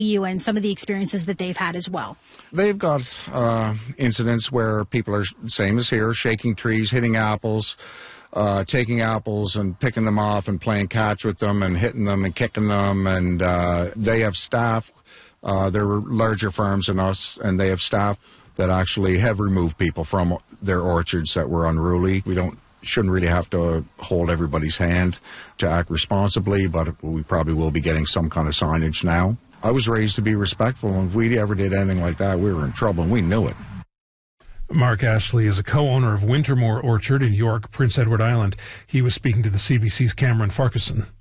you and some of the experiences that they've had as well. They've got incidents where people are, same as here, shaking trees, hitting apples, taking apples and picking them off and playing catch with them and hitting them and kicking them. And they have staff. They're larger firms than us, and they have staff that actually have removed people from their orchards that were unruly. Shouldn't really have to hold everybody's hand to act responsibly, but we probably will be getting some kind of signage now. I was raised to be respectful, and if we ever did anything like that, we were in trouble, and we knew it. Mark Ashley is a co-owner of Wintermore Orchard in York, Prince Edward Island. He was speaking to the CBC's Cameron Farquharson.